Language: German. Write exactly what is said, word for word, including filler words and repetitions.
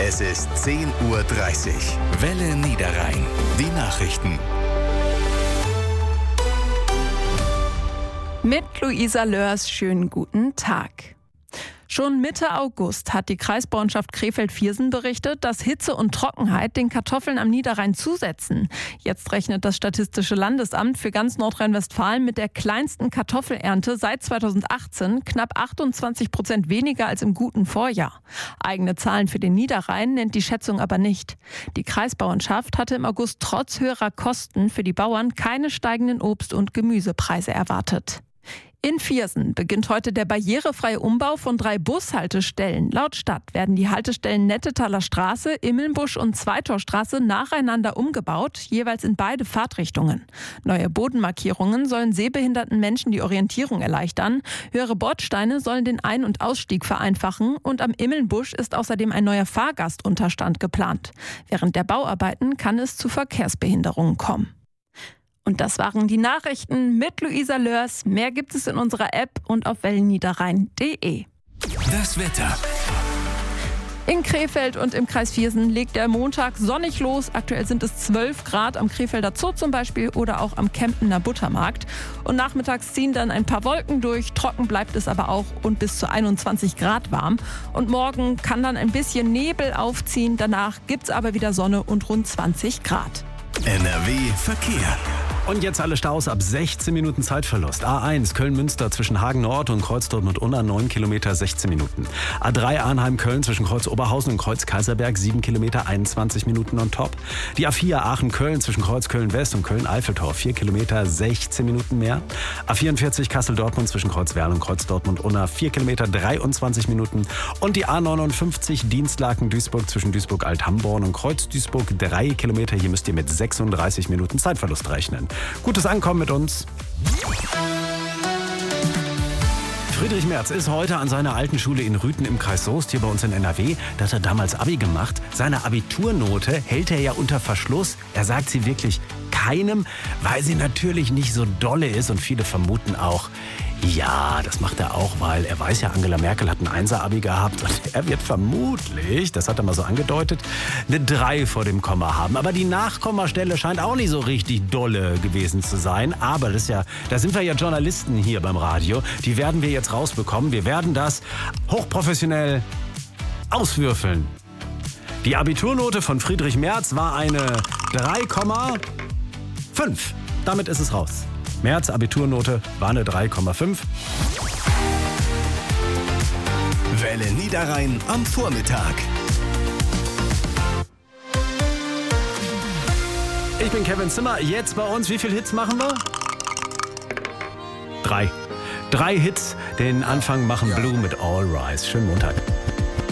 Es ist zehn Uhr dreißig. Welle Niederrhein. Die Nachrichten. Mit Luisa Lörs, schönen guten Tag. Schon Mitte August hat die Kreisbauernschaft Krefeld-Viersen berichtet, dass Hitze und Trockenheit den Kartoffeln am Niederrhein zusetzen. Jetzt rechnet das Statistische Landesamt für ganz Nordrhein-Westfalen mit der kleinsten Kartoffelernte seit zweitausendachtzehn, knapp achtundzwanzig Prozent weniger als im guten Vorjahr. Eigene Zahlen für den Niederrhein nennt die Schätzung aber nicht. Die Kreisbauernschaft hatte im August trotz höherer Kosten für die Bauern keine steigenden Obst- und Gemüsepreise erwartet. In Viersen beginnt heute der barrierefreie Umbau von drei Bushaltestellen. Laut Stadt werden die Haltestellen Nettetaler Straße, Immelnbusch und Zweitorstraße nacheinander umgebaut, jeweils in beide Fahrtrichtungen. Neue Bodenmarkierungen sollen sehbehinderten Menschen die Orientierung erleichtern. Höhere Bordsteine sollen den Ein- und Ausstieg vereinfachen. Und am Immelnbusch ist außerdem ein neuer Fahrgastunterstand geplant. Während der Bauarbeiten kann es zu Verkehrsbehinderungen kommen. Und das waren die Nachrichten mit Luisa Lörs. Mehr gibt es in unserer App und auf wellenniederrhein punkt de. Das Wetter. In Krefeld und im Kreis Viersen legt der Montag sonnig los. Aktuell sind es zwölf Grad am Krefelder Zoo zum Beispiel oder auch am Kempener Buttermarkt. Und nachmittags ziehen dann ein paar Wolken durch. Trocken bleibt es aber auch und bis zu einundzwanzig Grad warm. Und morgen kann dann ein bisschen Nebel aufziehen. Danach gibt es aber wieder Sonne und rund zwanzig Grad. N R W Verkehr. Und jetzt alle Staus ab sechzehn Minuten Zeitverlust. A eins Köln-Münster zwischen Hagen Nord und Kreuz Dortmund-Unna neun Kilometer sechzehn Minuten. A drei Arnheim-Köln zwischen Kreuz Oberhausen und Kreuz Kaiserberg sieben Kilometer einundzwanzig Minuten on top. Die A vier Aachen-Köln zwischen Kreuz Köln-West und Köln-Eiffeltor vier Kilometer sechzehn Minuten mehr. A vierundvierzig Kassel-Dortmund zwischen Kreuz Werl und Kreuz Dortmund-Unna vier Kilometer dreiundzwanzig Minuten. Und die A neunundfünfzig Dienstlaken-Duisburg zwischen Duisburg-Alt-Hamborn und Kreuz Duisburg drei Kilometer. Hier müsst ihr mit sechsunddreißig Minuten Zeitverlust rechnen. Gutes Ankommen mit uns. Friedrich Merz ist heute an seiner alten Schule in Rüthen im Kreis Soest, hier bei uns in N R W. Da hat er damals Abi gemacht. Seine Abiturnote hält er ja unter Verschluss. Er sagt sie wirklich keinem, weil sie natürlich nicht so dolle ist. Und viele vermuten auch, ja, das macht er auch, weil er weiß ja, Angela Merkel hat ein Einser-Abi gehabt. Und er wird vermutlich, das hat er mal so angedeutet, eine drei vor dem Komma haben. Aber die Nachkommastelle scheint auch nicht so richtig dolle gewesen zu sein. Aber das ist ja, da sind wir ja Journalisten hier beim Radio. Die werden wir jetzt rausbekommen. Wir werden das hochprofessionell auswürfeln. Die Abiturnote von Friedrich Merz war eine drei Komma fünf. Damit ist es raus. Merz Abiturnote war eine drei Komma fünf. Welle Niederrhein am Vormittag. Ich bin Kevin Zimmer. Jetzt bei uns, wie viele Hits machen wir? Drei. Drei Hits. Den Anfang machen Blue mit All Rise. Schönen Montag.